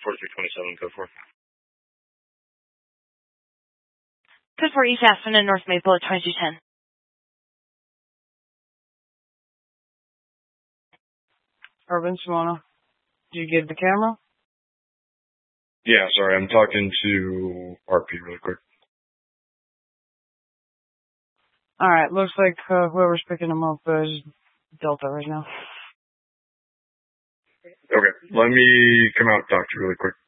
4327, code 4. Code 4 East Aspen and North Maple at 2210. Urban Simona, did you get the camera? Yeah, sorry, I'm talking to RP really quick. Alright, looks like whoever's picking him up is Delta right now. Okay, let me come out and talk to you really quick.